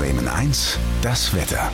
Bremen 1, das Wetter.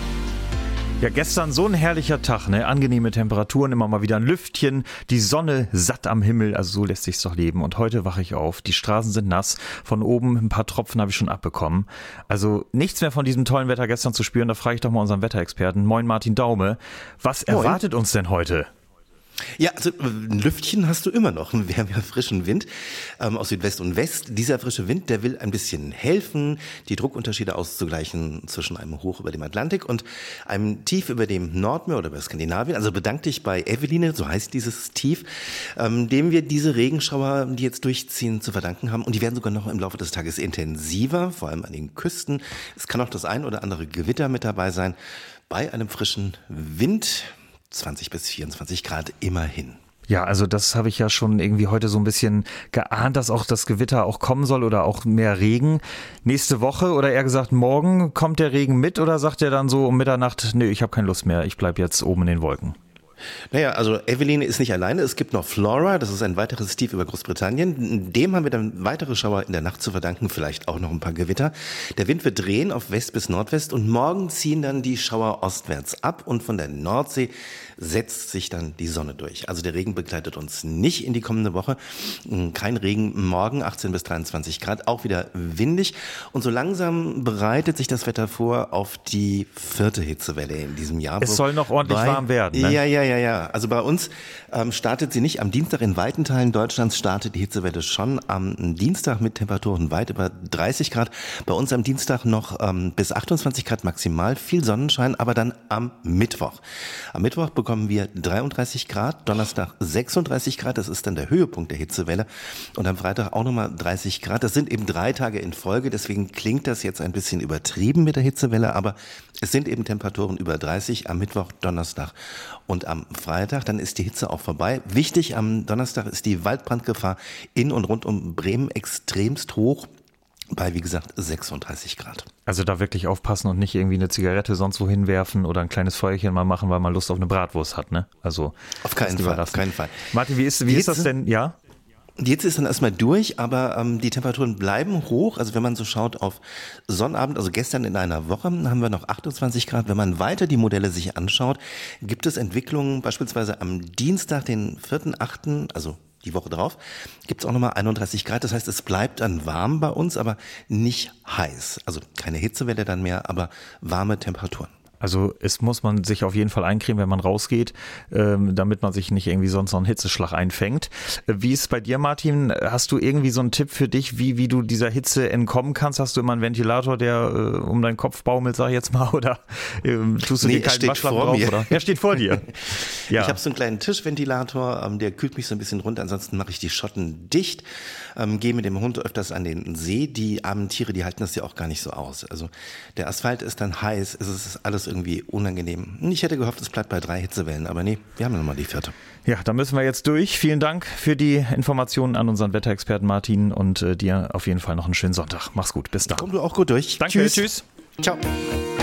Ja, gestern so ein herrlicher Tag, ne? Angenehme Temperaturen, immer mal wieder ein Lüftchen, die Sonne satt am Himmel, also so lässt sich's doch leben. Und heute wache ich auf, die Straßen sind nass, von oben ein paar Tropfen habe ich schon abbekommen. Also nichts mehr von diesem tollen Wetter gestern zu spüren, da frage ich doch mal unseren Wetterexperten. Moin Martin Daume, was erwartet uns denn heute? Ja, also ein Lüftchen hast du immer noch. Wir haben ja frischen Wind aus Südwest und West. Dieser frische Wind, der will ein bisschen helfen, die Druckunterschiede auszugleichen zwischen einem Hoch über dem Atlantik und einem Tief über dem Nordmeer oder über Skandinavien. Also bedank dich bei Eveline, so heißt dieses Tief, dem wir diese Regenschauer, die jetzt durchziehen, zu verdanken haben. Und die werden sogar noch im Laufe des Tages intensiver, vor allem an den Küsten. Es kann auch das ein oder andere Gewitter mit dabei sein. Bei einem frischen Wind 20 bis 24 Grad immerhin. Ja, also das habe ich ja schon irgendwie heute so ein bisschen geahnt, dass auch das Gewitter auch kommen soll oder auch mehr Regen. Nächste Woche oder eher gesagt morgen kommt der Regen mit oder sagt er dann so um Mitternacht, nee, ich habe keine Lust mehr, ich bleib jetzt oben in den Wolken? Naja, also Eveline ist nicht alleine. Es gibt noch Flora, das ist ein weiteres Tief über Großbritannien. Dem haben wir dann weitere Schauer in der Nacht zu verdanken, vielleicht auch noch ein paar Gewitter. Der Wind wird drehen auf West bis Nordwest und morgen ziehen dann die Schauer ostwärts ab und von der Nordsee setzt sich dann die Sonne durch. Also der Regen begleitet uns nicht in die kommende Woche. Kein Regen morgen, 18 bis 23 Grad, auch wieder windig. Und so langsam bereitet sich das Wetter vor auf die 4. Hitzewelle in diesem Jahr. Es soll noch ordentlich warm werden, ne? Ja. Also bei uns startet sie nicht am Dienstag. In weiten Teilen Deutschlands startet die Hitzewelle schon am Dienstag mit Temperaturen weit über 30 Grad. Bei uns am Dienstag noch bis 28 Grad maximal, viel Sonnenschein, aber dann am Mittwoch. Am Mittwoch bekommen wir 33 Grad, Donnerstag 36 Grad, das ist dann der Höhepunkt der Hitzewelle. Und am Freitag auch nochmal 30 Grad. Das sind eben 3 Tage in Folge, deswegen klingt das jetzt ein bisschen übertrieben mit der Hitzewelle, aber es sind eben Temperaturen über 30 am Mittwoch, Donnerstag und am Freitag. Dann ist die Hitze auch vorbei. Wichtig, am Donnerstag ist die Waldbrandgefahr in und rund um Bremen extremst hoch. Bei, wie gesagt, 36 Grad. Also da wirklich aufpassen und nicht irgendwie eine Zigarette sonst wo hinwerfen oder ein kleines Feuerchen mal machen, weil man Lust auf eine Bratwurst hat, ne? Also auf keinen Fall. Martin, wie ist das denn? Ja? Die Hitze ist dann erstmal durch, aber die Temperaturen bleiben hoch. Also wenn man so schaut auf Sonnabend, also gestern in einer Woche haben wir noch 28 Grad. Wenn man weiter die Modelle sich anschaut, gibt es Entwicklungen, beispielsweise am Dienstag, den 4.8., also die Woche drauf, gibt's auch nochmal 31 Grad. Das heißt, es bleibt dann warm bei uns, aber nicht heiß. Also keine Hitzewelle dann mehr, aber warme Temperaturen. Also es muss man sich auf jeden Fall eincremen, wenn man rausgeht, damit man sich nicht irgendwie sonst noch einen Hitzeschlag einfängt. Wie ist es bei dir, Martin? Hast du irgendwie so einen Tipp für dich, wie du dieser Hitze entkommen kannst? Hast du immer einen Ventilator, der um deinen Kopf baumelt, sag ich jetzt mal, oder tust du den kalten Waschlappen drauf? Oder? Er steht vor dir. Ja. Ich habe so einen kleinen Tischventilator, der kühlt mich so ein bisschen runter. Ansonsten mache ich die Schotten dicht, gehe mit dem Hund öfters an den See. Die armen Tiere, die halten das ja auch gar nicht so aus. Also der Asphalt ist dann heiß, es ist alles irgendwie unangenehm. Ich hätte gehofft, es bleibt bei 3 Hitzewellen, aber nee, wir haben nochmal die 4. Ja, da müssen wir jetzt durch. Vielen Dank für die Informationen an unseren Wetterexperten Martin und dir auf jeden Fall noch einen schönen Sonntag. Mach's gut, bis dann. Komm du auch gut durch. Danke, tschüss. Ciao.